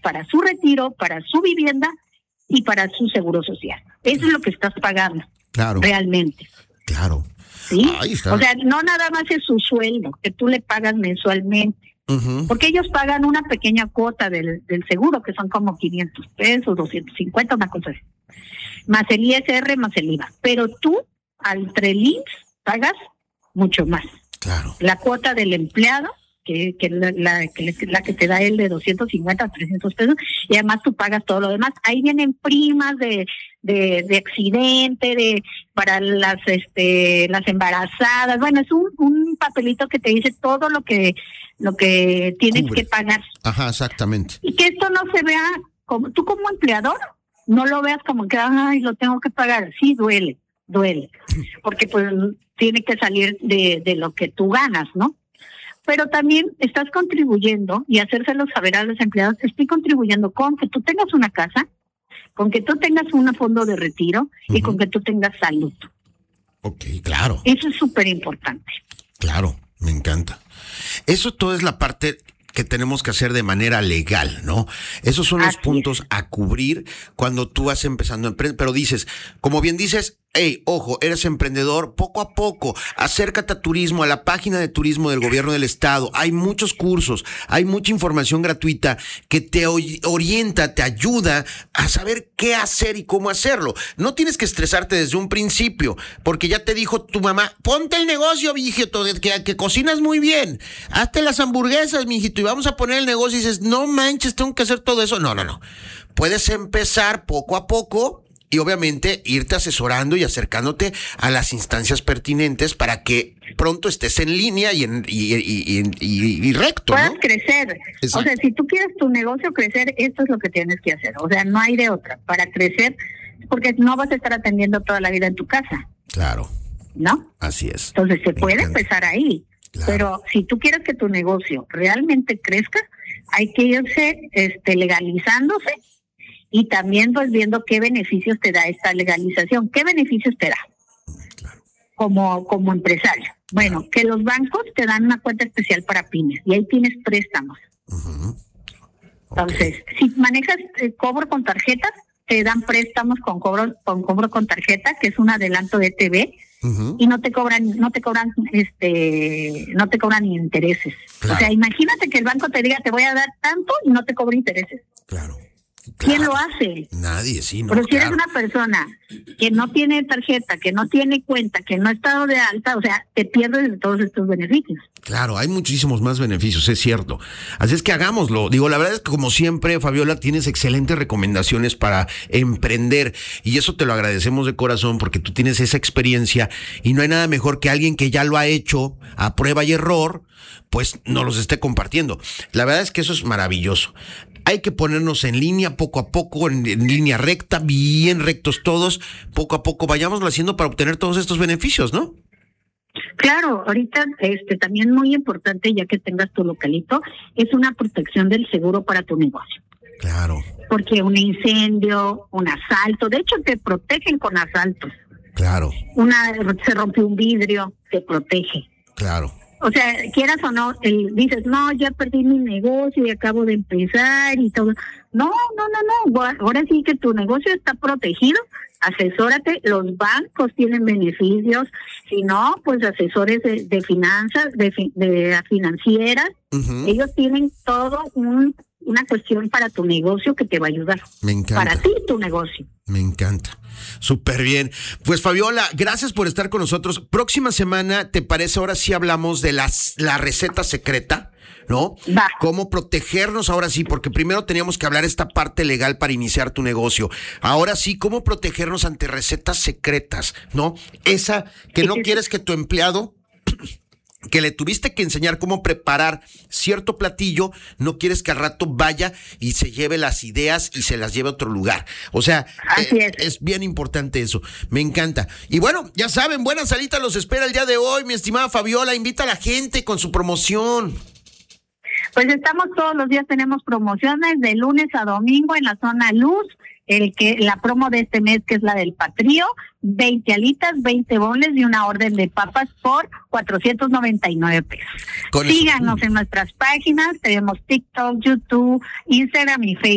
para su retiro, para su vivienda y para su seguro social. Eso es lo que estás pagando. Claro. Realmente. Claro. ¿Sí? O sea, no nada más es su sueldo, que tú le pagas mensualmente. Porque ellos pagan una pequeña cuota del seguro, que son como 500 pesos, 250, una cosa así. Más el ISR, más el IVA. Pero tú, al IMSS, pagas mucho más. Claro. La cuota del empleado, que la que te da él de 250 a 300 pesos, y además tú pagas todo lo demás. Ahí vienen primas de accidente, para las embarazadas. Bueno, es un papelito que te dice todo lo que tienes que pagar. Ajá, exactamente. Y que esto no se vea como tú como empleador, no lo veas como que lo tengo que pagar. Sí, duele, porque pues tiene que salir de lo que tú ganas, ¿no? Pero también estás contribuyendo, y hacérselo saber a los empleados, estoy contribuyendo con que tú tengas una casa, con que tú tengas un fondo de retiro y con que tú tengas salud. Ok, claro. Eso es súper importante. Claro, me encanta. Eso todo es la parte que tenemos que hacer de manera legal, ¿no? Esos son los puntos a cubrir cuando tú vas empezando a emprender. Pero dices, como bien dices, hey, ojo, eres emprendedor, poco a poco, acércate a turismo, a la página de turismo del gobierno del estado. Hay muchos cursos, hay mucha información gratuita que te orienta, te ayuda a saber qué hacer y cómo hacerlo. No tienes que estresarte desde un principio, porque ya te dijo tu mamá, ponte el negocio, mijito, que cocinas muy bien, hazte las hamburguesas, mijito, y vamos a poner el negocio, y dices, no manches, tengo que hacer todo eso. No. Puedes empezar poco a poco, y obviamente irte asesorando y acercándote a las instancias pertinentes para que pronto estés en línea y recto, puedas, ¿no? Crecer. Exacto. O sea, si tú quieres tu negocio crecer, esto es lo que tienes que hacer. O sea, no hay de otra. Para crecer, porque no vas a estar atendiendo toda la vida en tu casa. Claro. ¿No? Así es. Entonces se puede empezar ahí. Claro. Pero si tú quieres que tu negocio realmente crezca, hay que irse legalizándose. Y también pues viendo qué beneficios te da esta legalización, qué beneficios te da como empresario. Bueno, que los bancos te dan una cuenta especial para pymes y ahí tienes préstamos. Entonces, si manejas cobro con tarjetas, te dan préstamos con cobro con tarjeta, que es un adelanto de TV, y no te cobran ni intereses. Claro. O sea, imagínate que el banco te diga, te voy a dar tanto y no te cobra intereses. Claro. ¿Quién lo hace? Nadie, sí, no. Pero si eres una persona que no tiene tarjeta, que no tiene cuenta, que no ha estado de alta, o sea, te pierdes de todos estos beneficios. Claro, hay muchísimos más beneficios, es cierto. Así es que hagámoslo. Digo, la verdad es que como siempre, Fabiola, tienes excelentes recomendaciones para emprender y eso te lo agradecemos de corazón porque tú tienes esa experiencia y no hay nada mejor que alguien que ya lo ha hecho a prueba y error, pues nos los esté compartiendo. La verdad es que eso es maravilloso. Hay que ponernos en línea poco a poco, en línea recta, bien rectos todos, poco a poco vayámoslo haciendo para obtener todos estos beneficios, ¿no? Claro, ahorita también muy importante, ya que tengas tu localito, es una protección del seguro para tu negocio. Claro. Porque un incendio, un asalto, de hecho te protegen con asaltos. Claro. Se rompe un vidrio, te protege. Claro. O sea, quieras o no, dices, no, ya perdí mi negocio y acabo de empezar y todo. No. Ahora sí que tu negocio está protegido, asesórate, los bancos tienen beneficios, si no, pues asesores de finanzas, de financieras, ellos tienen todo una cuestión para tu negocio que te va a ayudar. Me encanta. Para ti, tu negocio. Me encanta. Súper bien. Pues Fabiola, gracias por estar con nosotros. Próxima semana, ¿te parece? Ahora sí hablamos de la receta secreta, ¿no? Va. Cómo protegernos ahora sí, porque primero teníamos que hablar esta parte legal para iniciar tu negocio. Ahora sí, cómo protegernos ante recetas secretas, ¿no? Esa que no quieres que tu empleado que le tuviste que enseñar cómo preparar cierto platillo, no quieres que al rato vaya y se lleve las ideas y se las lleve a otro lugar. O sea, es bien importante eso. Me encanta. Y bueno, ya saben, Buena Salita los espera el día de hoy, mi estimada Fabiola. Invita a la gente con su promoción. Pues estamos todos los días, tenemos promociones de lunes a domingo en la zona Luz. La promo de este mes, que es la del Patrío, 20 alitas, 20 bonles y una orden de papas por 499 pesos. Síganos en nuestras páginas, tenemos TikTok, YouTube, Instagram y Facebook.